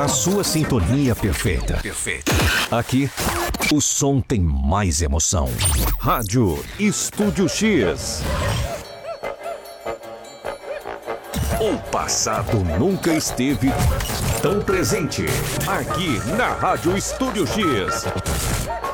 A sua sintonia perfeita. Aqui, o som tem mais emoção. Rádio Estúdio X. O passado nunca esteve tão presente. Aqui na Rádio Estúdio X.